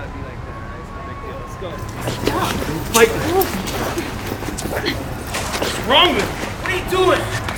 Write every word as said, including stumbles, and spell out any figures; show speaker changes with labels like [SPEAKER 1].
[SPEAKER 1] be like that, right? It's no big deal. Let's go.
[SPEAKER 2] Stop.
[SPEAKER 1] Fight. What's wrong with you? What are you doing?